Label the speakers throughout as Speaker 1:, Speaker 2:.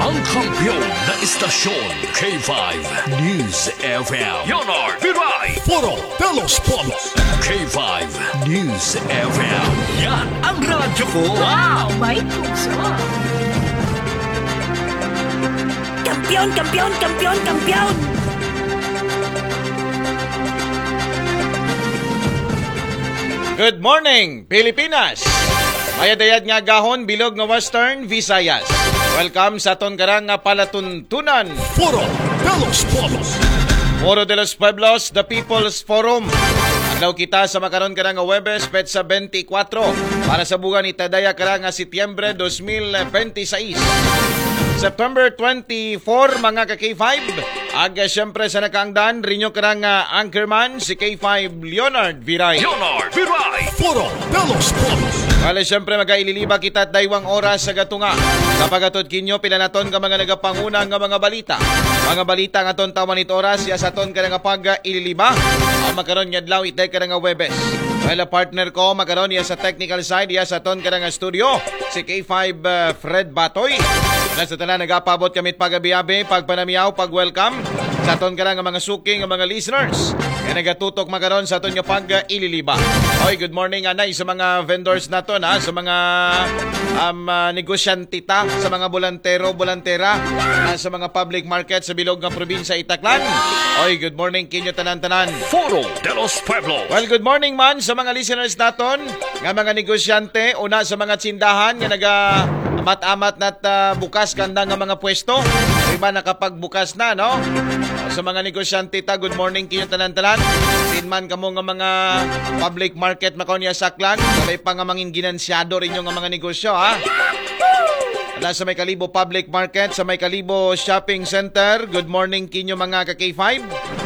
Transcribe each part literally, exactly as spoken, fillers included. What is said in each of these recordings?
Speaker 1: Ang kampiyon na istasyon, K five News F M. Leonard Viray.
Speaker 2: Puro Pelos Polos.
Speaker 1: K five News F M. Yan ang radyo ko.
Speaker 3: Wow, may puso. Kampiyon, kampiyon, kampiyon, kampiyon.
Speaker 4: Good morning, Pilipinas! Mayadayad nga gahon, bilog nga Western Visayas. Welcome sa aton karang nga palatuntunan.
Speaker 2: Puro Pelos Polos.
Speaker 4: Foro de los Pueblos, the People's Forum. Adlaw kita sa makaron karang nga Huwebes, petsa twenty-four, para sa buwan ni Tadaya karang nga Setyembre twenty twenty-six. September twenty-four, mga ka K five. Aga siyempre sa nakaangdan, rinyo karang nga anchorman si K five Leonard Viray.
Speaker 1: Leonard Viray.
Speaker 2: Puro Pelos Polos.
Speaker 4: Kale siyempre magaililiba kita at daywang oras sa gatunga. Kapag atod kinyo, pila naton ka mga nagapanguna nga mga balita. Mga balita nga ton tawan it oras, ya sa ton ka nga pag ililiba. Ang makaron nga adlaw itay ka nga Huwebes. Well, partner ko, makaron ya sa technical side, ya sa ton ka nga studio, si K five uh, Fred Batoy. Nasa tanan nagapabot kamit pagabi-abi, pagpanamiyaw, pag-welcome sa ton ka nga mga suking nga mga listeners. Kaya nagatutok makaron sa ton nga pag ililiba. Oy, good morning anay sa mga vendors naton ha, sa mga um, uh, negosyantita, sa mga bolantero, bolantera, uh, sa mga public market sa bilog nga probinsya Itaklan. Oy, good morning kinyo tanan-tanan.
Speaker 1: Foro de los Pueblos.
Speaker 4: Well, good morning man sa mga listeners naton, nga mga negosyante, una sa mga tsindahan nga naga amat-amat nat uh, bukas kanda nga mga pwesto. Iba nakapagbukas na, no? Sa mga negosyante ta, good morning kinyo tanan-tanan. Sinman kamo nga mga public market makonya saklan, sabay pa nga mangin ginansyado rin yung nga mga negosyo, ha? Wala sa may Kalibo Public Market, sa may Kalibo Shopping Center, good morning kinyo mga ka K five.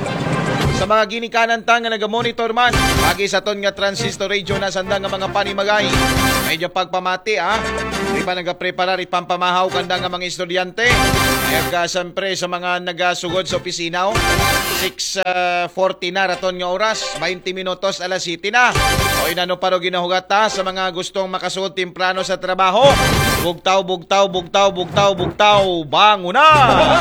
Speaker 4: Sa mga ginikanan ta nga nagamonitor man, lagi sa ton nga transistor radio na sanda nga mga panimagay. Medyo pagpamati, ha? Di ba nagapreparar ipampamahaw kanda nga mga estudyante? Kaya ka siyempre sa mga nagasugod sa opisina, six forty na raton nga oras, twenty minutos alas siete na. O inano paro ginahugat ta sa mga gustong makasugod temprano sa trabaho. Bugtaw, bugtaw, bugtaw, bugtaw, bugtaw, bango na!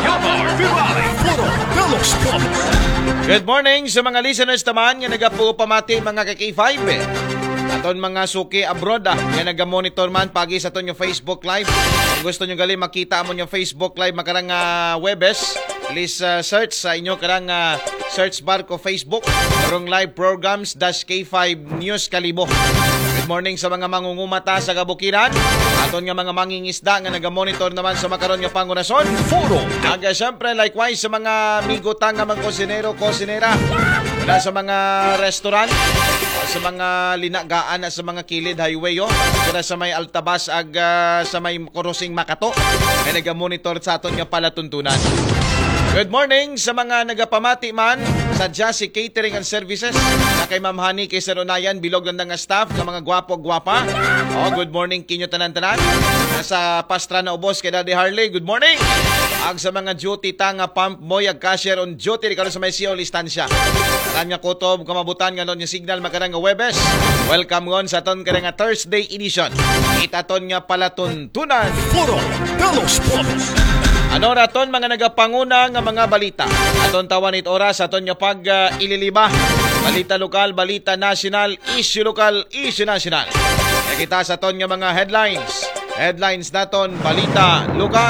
Speaker 2: Puro Pelos Polos.
Speaker 4: Good morning sa mga listeners naman nga nagapupamati mga ka K five. Eh. Aton mga suki abroad ah, nga naga-monitor man pagi sa aton yung Facebook Live. Kung gusto nyo gali makita mo yung Facebook Live makarang uh, Huwebes, please uh, search sa inyo karang uh, search bar ko Facebook. Karong live programs dash K five News Kalibo. Good morning sa mga mangungumata sa kabukiran. Aton nga mga mangingisda nga naga-monitor naman sa makaron nga pangunason.
Speaker 1: Foro.
Speaker 4: Aga siyempre likewise sa mga migutang nga mga kosinero, kosinera. Wala sa mga restaurant, sa mga linagaan at sa mga kilid highway yo, kaya sa may Altabas ag uh, sa may Kurusing Makato, kaya naga-monitor sa aton nga palatuntunan. Good morning sa mga nagapamati man sa Jassy Catering and Services, na kay Ma'am Honey, kay Sir Onayan, bilog ganda nga staff, ng mga gwapo-gwapa. Oh, good morning kinyo tanan-tanan. Sa Pastra na ubos kay Daddy Harley, good morning. Ag sa mga duty ta nga pump boy ag cashier on duty karon sa may C O listansya. Kanya kutob kamabutan nga non yung signal makarang nga Huwebes. Welcome ngon sa ton karang nga Thursday edition. Itaton nga palatuntunan.
Speaker 2: Puro Pelos Polos.
Speaker 4: Ano raton mga nagapanguna nga mga balita. Aton tawan it oras aton nga pag uh, ililiba. Balita lokal, balita national, issue lokal, issue national. Nakita sa aton nga mga headlines. Headlines naton, balita lokal.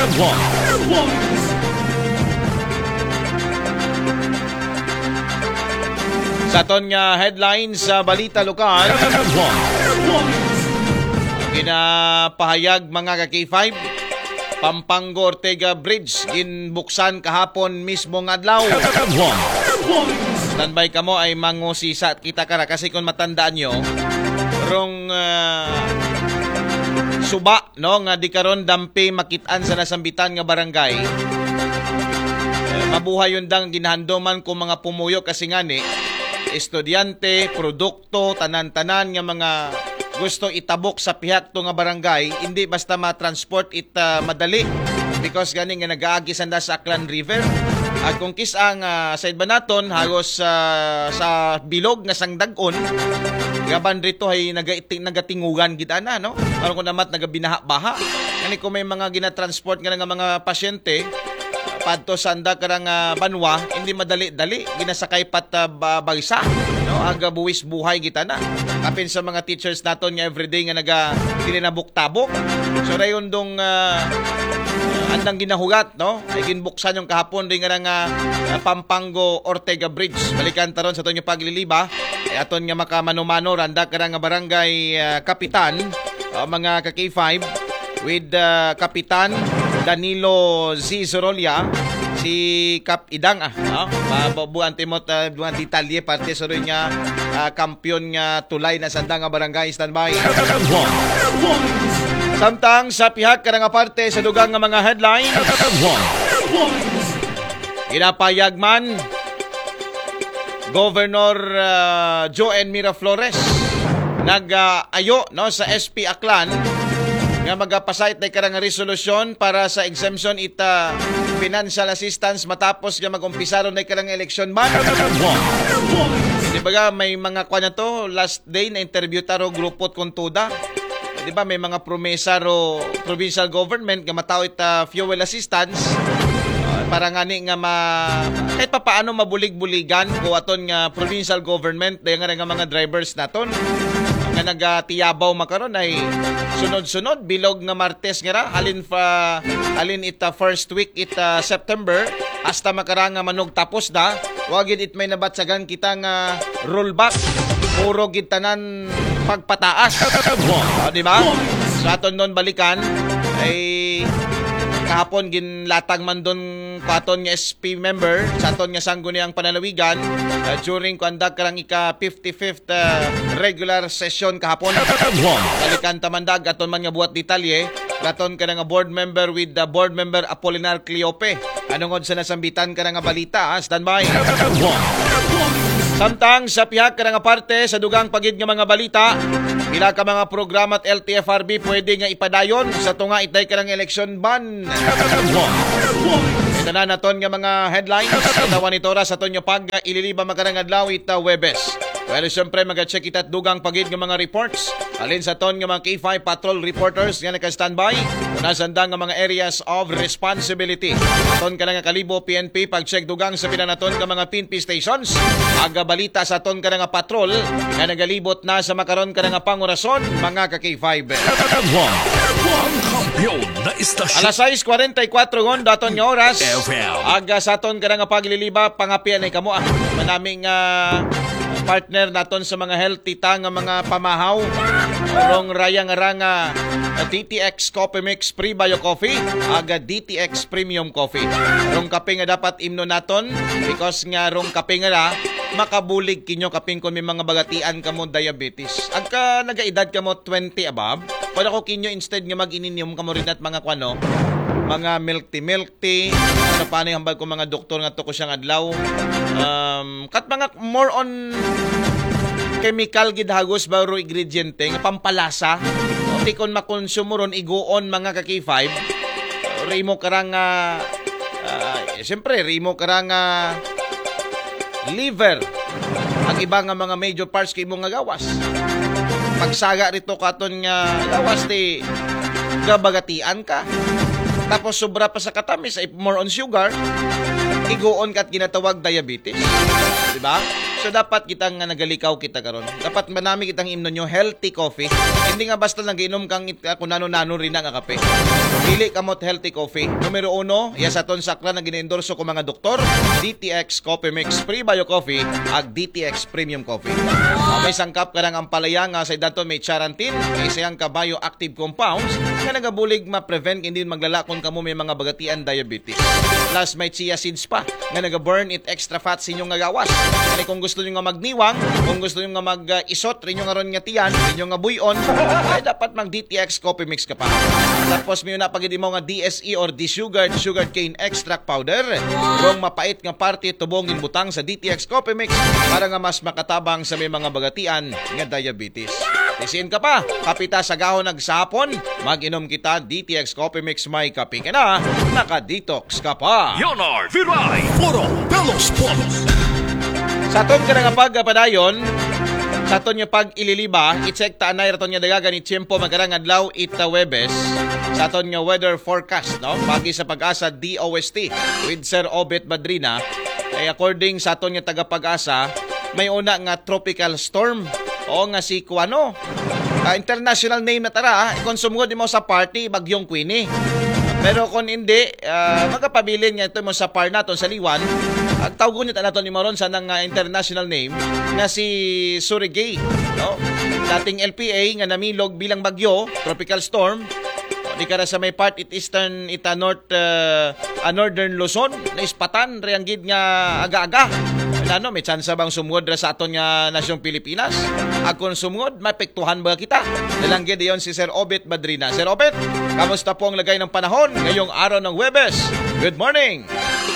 Speaker 4: Sa aton nga headlines sa balita lokal. Ginapahayag mga ka K five. Pampanga Ortega Bridge ginbuksan kahapon mismong adlaw. Standby ka mo ay mangusisa at kita kara kasi kung matandaan nyo rong uh, suba no nga di karon dampi makitaan sa nasambitan nga barangay. Eh, mabuhay yun dang ginahandoman kung mga pumuyo kasi nga ni estudyante, produkto, tanan-tanan nga mga gusto itabok sa pihak to nga barangay, hindi basta ma-transport it uh, madali because gani nga nag-aagi sanda sa Aklan River. At kung kis ang uh, sa Banaton hagos uh, sa bilog nga sangdagon gaban rito ay nagaiting nagatingugan gid ana no. Aron ko namat nagabinaha-baha. Kani ko may mga ginatransport nga nga mga pasyente padto sa anda karang uh, banwa, hindi madali-dali ginasakay pat uh, bagsa no, aga buwis buhay kita na kapin sa mga teachers naton nga everyday nga naga kilinabuk-tabok. So rayon dong uh, andang ginahugat no, ay ginbuksan yung kahapon ring nga nga uh, Pampango Ortega Bridge. Balikan taron sa aton yung pagliliba ay aton nga makamanumano randa karang nga barangay uh, kapitan uh, mga ka K five with uh, Kapitan Danilo Z. Zorolia, si Kap Idang ah, no? Buwan timot uh, buwan detalye parte sa rin niya uh, kampiyon nga tulay na sanda nga barangay standby. Samtang sa pihak karang parte sa dugang nga mga headline. Ginapayag man Governor uh, Joen Miraflores nag-ayo uh, no sa S P Aklan nga magapasayt na karang resolusyon para sa exemption ita financial assistance matapos nga mag-umpisaro na karang election ban. Di ba may mga kwa na to last day na interview taro grupot kontuda. Di ba may mga promesa ro provincial government nga mataw ita fuel assistance uh, para ngani nga ma kahit pa paano mabulig-buligan ko aton nga provincial government dayon nga nga mga drivers naton nga nagatiyabaw makaron ay sunod-sunod bilog nga Martes nga ra halin fa halin ita first week ita September hasta makarang nga manog tapos da wagid it may nabatsagan kita nga rollback puro gid tanan pagpataas. O, di ba? Sa aton nun balikan ay kahapon ginlatag man doon paton nga S P member sa aton nga sangguniang pananawigan uh, during kuandag karang ika fifty-fifth uh, regular session kahapon. Balikan tamandag aton man nga buhat detalye aton ka nga board member with the board member Apolinar Cleope. Anong sa nasambitan ka nga balita ha? Standby. Samtang sa pihak ka nga parte sa dugang pagid nga mga balita, pila ka mga programa at L T F R B pwede nga ipadayon sa tunga itay ka ng election ban. Ito na naton nga mga headlines. Tawan ito ra sa ton yung pag ililiba makarang adlaw ita Webes. Well, siyempre mag-check ita't dugang pagid nga mga reports. Alin sa ton nga mga K five patrol reporters nga naka-standby. Unasanda nga mga areas of responsibility. Aton ka nga kalibo P N P pag-check dugang sa pinanaton nga mga P N P stations. Aga balita sa ton ka nga patrol nga nagalibot na sa makaron ka nga pangurason mga ka K five.
Speaker 1: Ang kampiyon na istasyon.
Speaker 4: Alas sais kuwarenta y kwatro gon daton nga oras.
Speaker 1: F M.
Speaker 4: Aga sa ton ka nga pagliliba pangapian ay kamo ah. Manaming uh, partner naton sa mga healthy ta nga mga pamahaw. Rong rayang ranga D T X Coffee Mix Pre-Bio Coffee, aga D T X Premium Coffee. Rong kape nga dapat imno naton because nga rong kape nga ra makabulig kinyo kaping kon may mga bagatian kamo diabetes. Agka nagaedad kamo twenty above, pwede ko kinyo instead nga mag-ininom kamo rin at mga kwano, mga milk tea, milk tea, ano pa na hambal ko mga doktor nga to ko siyang adlaw. Um, kat mga more on chemical gid hagos baro ingrediente nga pampalasa. O ti kon makonsumo ron iguon mga ka K five. Rimo karang uh, uh, siyempre rimo karang uh, liver ang iba nga mga major parts kay imong nga gawas. Pagsaga rito katon nga gawas ti gabagatian ka. Tapos sobra pa sa katamis ay more on sugar, iguon ka at ginatawag diabetes. Diba? So dapat kita nga nagalikaw kita karon. Dapat manami kitang imnon nyo healthy coffee. Hindi nga basta lang giinom kang uh, kung nano-nano rin nga kape. Pili kamot healthy coffee. Numero uno, iya sa ton sakla na gina-endorso ko mga doktor, D T X Coffee Mix Pre-Bio Coffee ag D T X Premium Coffee. Uh, may sangkap ka ng ampalaya nga sa daton may charantin, may sayang ka bioactive compounds nga nagabulig ma-prevent hindi maglalakon kamo may mga bagatian diabetes. Plus may chia seeds pa nga naga-burn it extra fat sa inyong nga gawas. Kani kung gusto niyo nga magniwang, kung gusto niyo nga mag-isot rin yung nga ron nga tiyan, rin nga buyon, ay dapat mag D T X Coffee Mix ka pa. Tapos may na pagidi mo nga D S E or desugared sugar cane extract powder. Rong mapait nga parte tubong ginbutang sa D T X Coffee Mix para nga mas makatabang sa may mga bagatian nga diabetes. Isin ka pa, kapita sa gahon nagsapon, mag-inom kita D T X Coffee Mix may kape ka na, naka-detox ka pa.
Speaker 1: Yonard Viray.
Speaker 2: Puro de los polos.
Speaker 4: Sa atong ka nga pagpadayon, Sa aton nga pag ililiba, i-check ta anay raton nga dagagan ni tiempo magarang adlaw ita Huwebes. Sa aton nga weather forecast, no? Pagi sa Pag-asa D O S T with Sir Obet Madrina. Ay according sa aton nga taga Pag-asa, may una nga tropical storm o nga si Kuano. Uh, international name na tara, kung sumugod mo sa party, Bagyong Queenie. Pero kung hindi, uh, magkapabilin nga ito mo sa par naton sa Liwan, ang tawag nito natin ni Maron sa nang uh, international name na si Surigay. No? Dating L P A nga namilog bilang bagyo, tropical storm. O, di kara sa may part it eastern ita north uh, uh, northern Luzon na ispatan reanggid nga aga-aga. Ano, may chance bang sumugod ra sa aton nga nasyong Pilipinas? Akon sumugod, mapektuhan ba kita? Nalanggid iyon si Sir Obet Madrina. Sir Obet, kamusta po ang lagay ng panahon ngayong araw ng Huwebes? Good morning!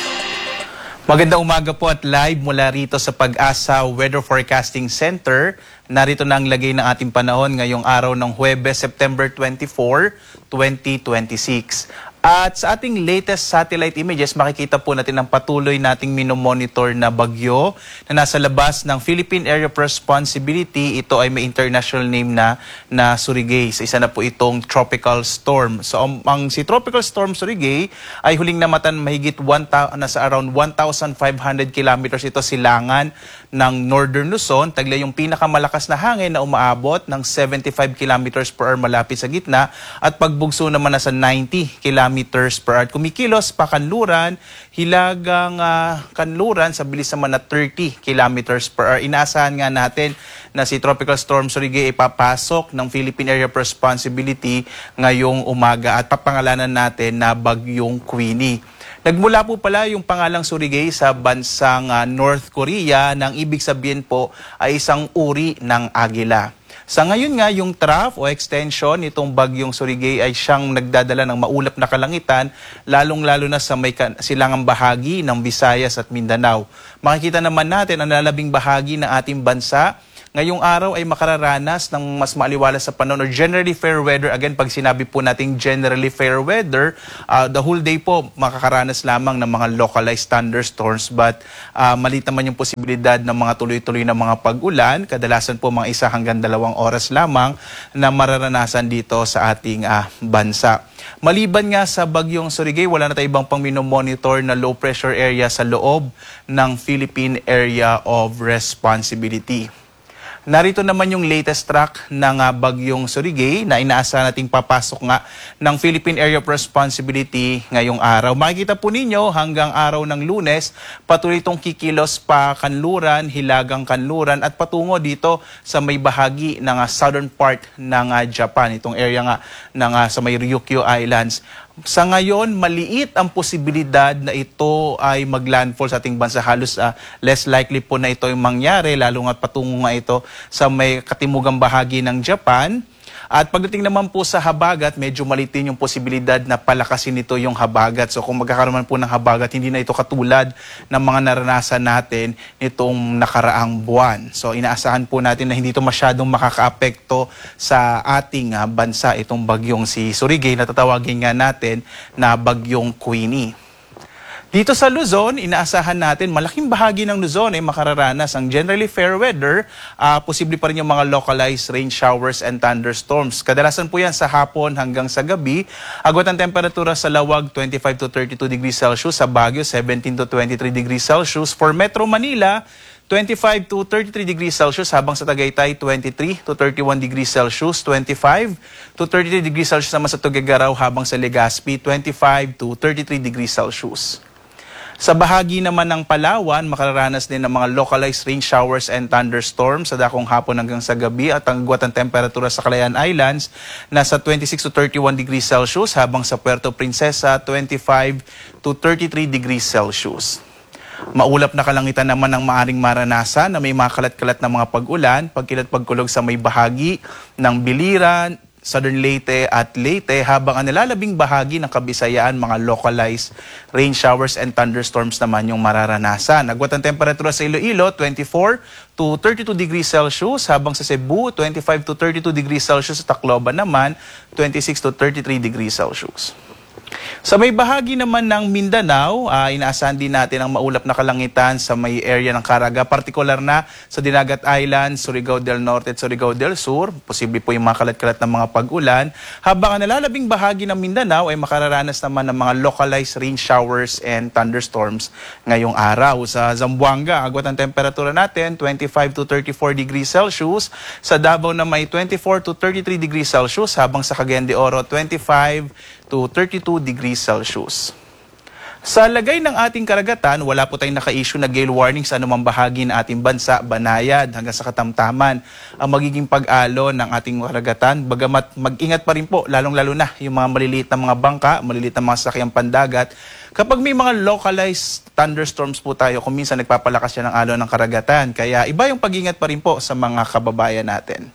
Speaker 5: Magandang umaga po at live mula rito sa Pag-asa Weather Forecasting Center. Narito na ang lagay ng ating panahon ngayong araw ng Huwebes, September twenty-fourth, twenty twenty-six. At sa ating latest satellite images, makikita po natin ang patuloy nating minomonitor na bagyo na nasa labas ng Philippine Area of Responsibility. Ito ay may international name na, na Surigay. So, isa na po itong tropical storm. So ang, ang si Tropical Storm Surigay ay huling namatan mahigit one, nasa around one thousand five hundred kilometers ito silangan ng Northern Luzon. Taglay yung pinakamalakas na hangin na umaabot ng seventy-five kilometers per hour malapit sa gitna at pagbugso naman nasa ninety kilometers per hour. Kumikilos pa kanluran, hilagang uh, kanluran sa bilis naman na thirty kilometers per hour. Inaasahan nga natin na si Tropical Storm Surigay ipapasok ng Philippine Area of Responsibility ngayong umaga at papangalanan natin na Bagyong Queenie. Nagmula po pala yung pangalang Surigay sa bansang uh, North Korea nang ibig sabihin po ay isang uri ng agila. Sa ngayon nga, yung trough o extension nitong Bagyong Surigay ay siyang nagdadala ng maulap na kalangitan, lalong-lalo na sa may silangang bahagi ng Visayas at Mindanao. Makikita naman natin ang lalabing bahagi ng ating bansa. Ngayong araw ay makararanas ng mas maaliwalas sa panahon or generally fair weather. Again, pag sinabi po nating generally fair weather, uh, the whole day po makakaranas lamang ng mga localized thunderstorms. But uh, malit naman yung posibilidad ng mga tuloy-tuloy na mga pag-ulan. Kadalasan po mga isa hanggang dalawang oras lamang na mararanasan dito sa ating uh, bansa. Maliban nga sa Bagyong Surigay, wala na tayo ibang pang minomonitor na low pressure area sa loob ng Philippine Area of Responsibility. Narito naman yung latest track ng uh, Bagyong Surigay na inaasahan nating papasok nga ng Philippine Area of Responsibility ngayong araw. Makikita po ninyo hanggang araw ng Lunes, patuloy itong kikilos pa kanluran, hilagang kanluran at patungo dito sa may bahagi ng uh, southern part ng uh, Japan. Itong area nga ng, uh, sa may Ryukyu Islands. Sa ngayon, maliit ang posibilidad na ito ay maglandfall sa ating bansa. Halos uh, less likely po na ito yung mangyari, lalo nga patungo nga ito sa may katimugang bahagi ng Japan. At pagdating naman po sa habagat, medyo malitin yung posibilidad na palakasin nito yung habagat. So kung magkakaroon man po ng habagat, hindi na ito katulad ng mga naranasan natin nitong nakaraang buwan. So inaasahan po natin na hindi ito masyadong makakaapekto sa ating uh, bansa, itong bagyong si Surigay na tatawagin nga natin na Bagyong Queenie. Dito sa Luzon, inaasahan natin malaking bahagi ng Luzon ay makararanas ang generally fair weather. Uh, posible pa rin yung mga localized rain showers and thunderstorms. Kadalasan po yan sa hapon hanggang sa gabi. Agwat ang temperatura sa Lawag, twenty-five to thirty-two degrees Celsius. Sa Baguio, seventeen to twenty-three degrees Celsius. For Metro Manila, twenty-five to thirty-three degrees Celsius. Habang sa Tagaytay, twenty-three to thirty-one degrees Celsius. twenty-five to thirty-three degrees Celsius naman sa Tuguegarao. Habang sa Legazpi, twenty-five to thirty-three degrees Celsius. Sa bahagi naman ng Palawan, makararanas din ng mga localized rain showers and thunderstorms sa dakong hapon hanggang sa gabi at ang agwat ng temperatura sa Calayan Islands nasa twenty-six to thirty-one degrees Celsius habang sa Puerto Princesa twenty-five to thirty-three degrees Celsius. Maulap na kalangitan naman ang maaring maranasan na may mga kalat-kalat na mga pag-ulan, pagkilat-pagkulog sa may bahagi ng Biliran, Southern Leyte at Leyte habang ang nilalabing bahagi ng Kabisayaan mga localized rain showers and thunderstorms naman yung mararanasan. Agwat ang temperatura sa Iloilo, twenty-four to thirty-two degrees Celsius habang sa Cebu, twenty-five to thirty-two degrees Celsius. Sa Tacloban naman, twenty-six to thirty-three degrees Celsius. Sa may bahagi naman ng Mindanao, uh, inaasahan din natin ang maulap na kalangitan sa may area ng Caraga, partikular na sa Dinagat Island, Surigao del Norte at Surigao del Sur. Posible po yung mga kalat-kalat ng mga pag-ulan. Habang ang nalalabing bahagi ng Mindanao ay makararanas naman ng mga localized rain showers and thunderstorms ngayong araw. Sa Zamboanga, agwat ang temperatura natin, twenty-five to thirty-four degrees Celsius. Sa Davao na may twenty-four to thirty-three degrees Celsius, habang sa Cagayan de Oro, twenty-five to thirty-two degrees Celsius. Sa lagay ng ating karagatan, wala po tayong naka-issue na gale warning sa anumang bahagi ng ating bansa, banayad hanggang sa katamtaman ang magiging pag-alo ng ating karagatan. Bagamat mag-ingat pa rin po, lalong-lalo na yung mga maliliit na mga bangka, maliliit na mga sasakyang pandagat. Kapag may mga localized thunderstorms po tayo, kung minsan nagpapalakas yan ng alo ng karagatan. Kaya iba yung pag-ingat pa rin po sa mga kababayan natin.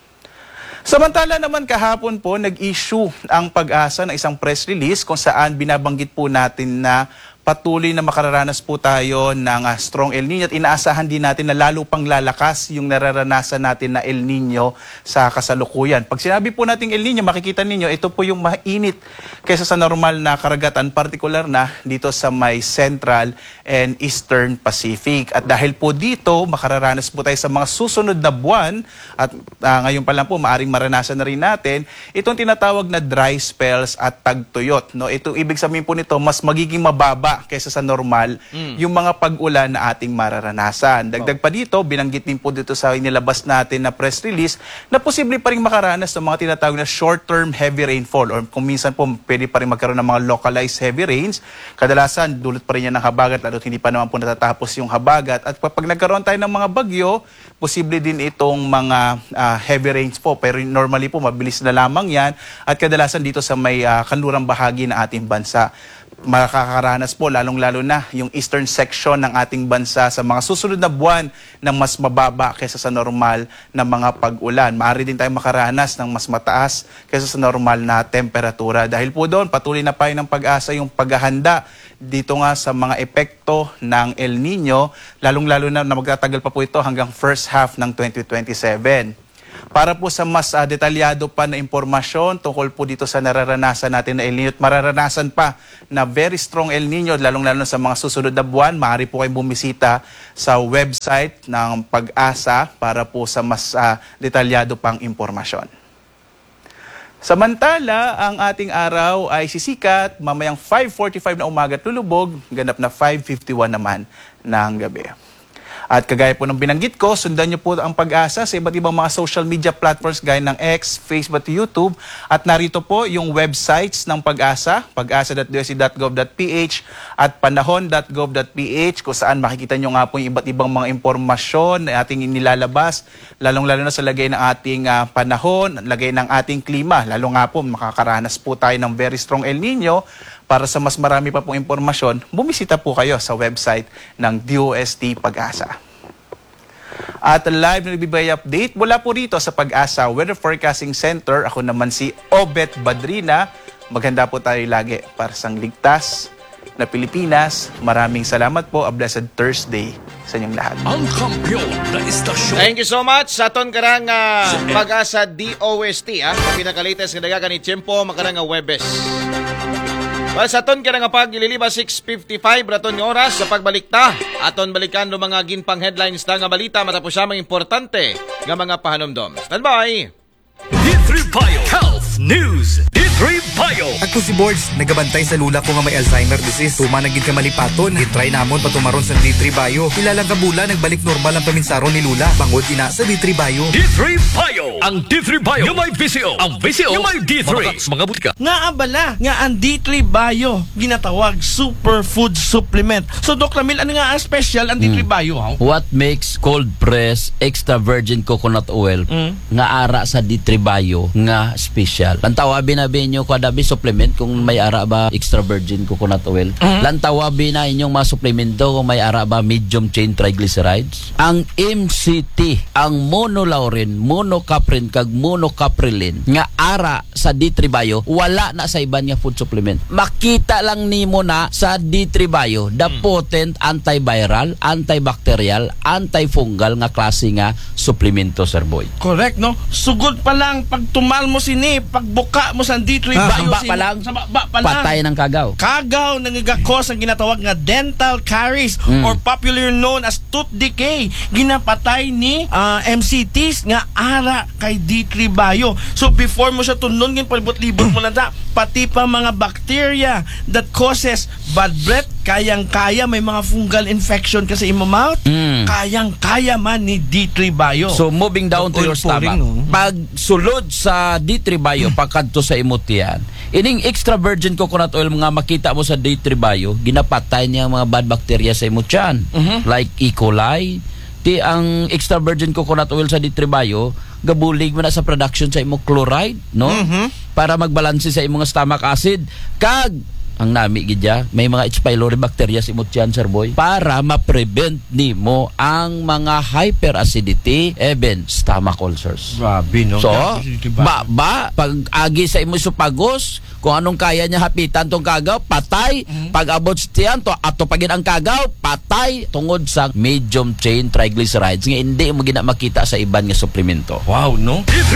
Speaker 5: Samantala naman kahapon po, nag-issue ang Pag-asa ng isang press release kung saan binabanggit po natin na patuloy na makararanas po tayo ng uh, strong El Nino at inaasahan din natin na lalo pang lalakas yung nararanasan natin na El Nino sa kasalukuyan. Pag sinabi po natin El Nino, makikita ninyo, ito po yung mainit kaysa sa normal na karagatan, partikular na dito sa may Central and Eastern Pacific. At dahil po dito, makararanas po tayo sa mga susunod na buwan at uh, ngayon pa lang po, maaring maranasan na rin natin, itong tinatawag na dry spells at tagtuyot. No? Ito, ibig sabihin po nito, mas magiging mababa kaysa sa normal mm. yung mga pag-ulan na ating mararanasan. Dagdag pa dito, binanggit din po dito sa inilabas natin na press release na posible pa rin makaranas ng mga tinatawag na short-term heavy rainfall or kung minsan po pwede pa rin magkaroon ng mga localized heavy rains. Kadalasan, dulot pa rin yan ng habagat lalo't hindi pa naman po natatapos yung habagat. At pag nagkaroon tayo ng mga bagyo, posible din itong mga uh, heavy rains po. Pero normally po, mabilis na lamang yan at kadalasan dito sa may uh, kanlurang bahagi ng ating bansa. Makakaranas po lalong-lalo na yung eastern section ng ating bansa sa mga susunod na buwan ng mas mababa kaysa sa normal na mga pag-ulan. Maaari din tayong makaranas ng mas mataas kaysa sa normal na temperatura. Dahil po doon, patuloy na pa ng Pag-asa yung paghahanda dito nga sa mga epekto ng El Nino, lalong-lalo na, na magtatagal pa po ito hanggang first half ng twenty twenty-seven. Para po sa mas uh, detalyado pa na impormasyon tungkol po dito sa nararanasan natin na El Nino at mararanasan pa na very strong El Nino, lalong-lalo sa mga susunod na buwan, maaari po kayong bumisita sa website ng Pag-asa para po sa mas uh, detalyado pang impormasyon. Samantala, ang ating araw ay sisikat, mamayang five forty-five na umaga at lulubog, ganap na five fifty-one naman ng gabi. At kagaya po ng binanggit ko, sundan niyo po ang Pag-asa sa iba't ibang mga social media platforms gaya ng X, Facebook at YouTube. At narito po yung websites ng Pag-asa, pag-asa dot d o s t dot gov dot p h at panahon dot gov dot p h kung saan makikita niyo nga po yung iba't ibang mga impormasyon na ating inilalabas, lalong-lalo na sa lagay ng ating uh, panahon, lagay ng ating klima. Lalo nga po, makakaranas po tayo ng very strong El Nino. Para sa mas marami pa pong impormasyon, bumisita po kayo sa website ng D O S T Pag-asa. At live na nagbibigay update mula po rito sa Pag-asa Weather Forecasting Center. Ako naman si Obet Badrina. Maghanda po tayo lagi para sa ligtas na Pilipinas. Maraming salamat po. A blessed Thursday sa inyong lahat.
Speaker 1: Ang kampiyon na istasyon.
Speaker 4: Thank you so much sa aton karang uh, Pag-asa D O S T. Ah. Pinaka-latest na dagagan ni Tiempo, makarang uh, Webes. Well, sa aton ka nga pag ililiba six fifty-five raton nga oras sa pagbalikta. Aton balikan do mga ginpang headlines na nga balita matapos sa mga importante nga mga pahanomdom. Stand by!
Speaker 1: D three Bio Health News. D three Bio.
Speaker 6: Ako si Boards, nagabantay sa lula ko nga may Alzheimer disease. Tuma naging ka malipaton. Gitry namon patumaron sa D three Bio. Ilalang kabula, nagbalik normal ang paminsaron ni Lula. Bangod ina sa D three Bio.
Speaker 1: D three Bio. Ang D three Bio yung may V C O. Ang V C O yung may D three. Mga, mga butika.
Speaker 7: Nga abala, nga ang D three Bio, ginatawag superfood supplement. So Doc Ramil, ano nga ang special ang D three Bio? Ha?
Speaker 8: What makes cold press extra virgin coconut oil
Speaker 7: Mm.
Speaker 8: nga ara sa D three Bio nga special? Lantawabi na binyo kada bi supplement kung may ara ba extra virgin coconut oil.
Speaker 7: Mm.
Speaker 8: Lantawabi na inyong mga suplemento kung may ara ba medium chain triglycerides. Ang M C T, ang monolaurin, monocaprin kag monocaprilin nga ara sa D three Bio, wala na sa iban nga food supplement. Makita lang nimo na sa D three Bio, the potent antiviral, antibacterial, antifungal nga klase nga suplemento, Sir Boy.
Speaker 7: Correct, no? Sugod pa lang pag tumal mo sini, pagbuka mo sa D three
Speaker 8: Ah,
Speaker 7: Bio
Speaker 8: hamba
Speaker 7: sini,
Speaker 8: pa lang,
Speaker 7: sa baba pa lang.
Speaker 8: patay ng kagaw.
Speaker 7: Kagaw nangigakos ang ginatawag nga dental caries
Speaker 8: Mm.
Speaker 7: or popularly known as tooth decay. Ginapatay ni ah, M C Ts nga ara kay D three Bio. So before mo siya tunon gin palibot-libot mo na da, pati pa mga bacteria that causes bad breath, kayang-kaya may mga fungal infection kasi in mouth.
Speaker 8: Mm.
Speaker 7: Kayang-kaya man ni D three Bio.
Speaker 8: So moving down to your stomach. Pag sulod sa D three Bio pagkadto sa imutian, ining extra virgin coconut oil nga makita mo sa D three Bio, ginapatay niya ang mga bad bacteria sa imutian.
Speaker 7: Mhm.
Speaker 8: Like E. coli. Ti ang extra virgin coconut oil sa D three Bio, gabulig mo na sa production sa imo chloride, no?
Speaker 7: Mhm.
Speaker 8: Para magbalanse sa imong stomach acid. Kag ang nami gidya, may mga H. pylori bacteria sa imong tiyan, Sir Boy, para ma-prevent nimo ang mga hyperacidity, even stomach ulcers.
Speaker 7: Grabe, no?
Speaker 8: So, ba, ba, pag agi sa imo supagos, kung anong kaya niya hapitan tong kagaw, patay. Pag abot sa tiyan, to, ato pagin ang kagaw, patay. Tungod sa medium chain triglycerides nga hindi mo gina makita sa iban nga suplemento.
Speaker 7: Wow, no?